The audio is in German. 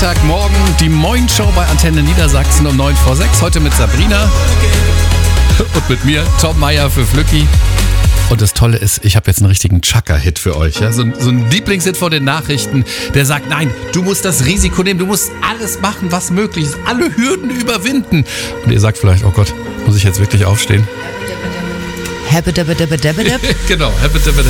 Freitagmorgen, die Moin-Show bei Antenne Niedersachsen um 6:09. Heute mit Sabrina und mit mir, Tom Meyer für Flücki. Und das Tolle ist, ich habe jetzt einen richtigen Chaka-Hit für euch. Ja? So ein Lieblingshit vor den Nachrichten, der sagt, nein, du musst das Risiko nehmen, du musst alles machen, was möglich ist, alle Hürden überwinden. Und ihr sagt vielleicht, oh Gott, muss ich jetzt wirklich aufstehen? Genau, Genau,